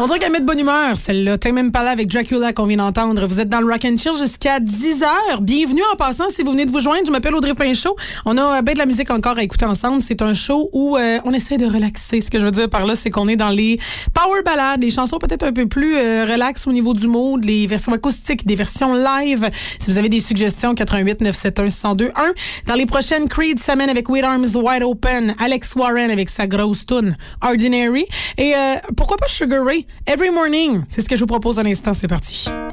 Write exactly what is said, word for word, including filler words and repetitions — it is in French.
On dirait qu'elle met de bonne humeur, celle-là. T'es même pas là avec Dracula qu'on vient d'entendre. Vous êtes dans le Rock and Chill jusqu'à dix heures. Bienvenue en passant si vous venez de vous joindre. Je m'appelle Audrey Pinchot. On a ben de la musique encore à écouter ensemble. C'est un show où euh, on essaie de relaxer. Ce que je veux dire par là, c'est qu'on est dans les power ballades, les chansons peut-être un peu plus euh, relax au niveau du mood, les versions acoustiques, des versions live. Si vous avez des suggestions, quatre un huit neuf sept un un zéro deux un. Dans les prochaines, Creed s'amène avec With Arms Wide Open, Alex Warren avec sa grosse toune Ordinary et euh, pourquoi pas Sugar Ray, Every Morning. C'est ce que je vous propose à l'instant. C'est parti.